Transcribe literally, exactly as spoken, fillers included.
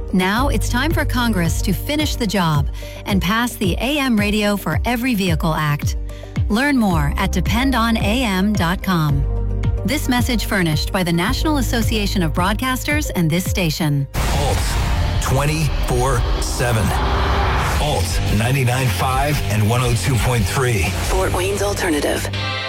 Now it's time for Congress to finish the job and pass the A M Radio for Every Vehicle Act. Learn more at depend on A M dot com. This message furnished by the National Association of Broadcasters and this station. Alt twenty-four seven. Alt ninety-nine point five and one oh two point three. Fort Wayne's Alternative.